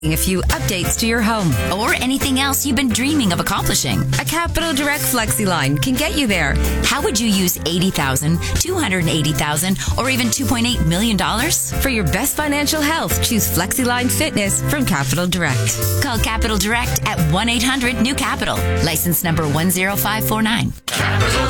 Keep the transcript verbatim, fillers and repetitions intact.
A few updates to your home or anything else you've been dreaming of accomplishing. A Capital Direct FlexiLine can get you there. How would you use eighty thousand dollars, two hundred eighty thousand dollars, or even two point eight million dollars? For your best financial health, choose FlexiLine Fitness from Capital Direct. Call Capital Direct at one eight hundred new capital. License number one zero five four nine. Capital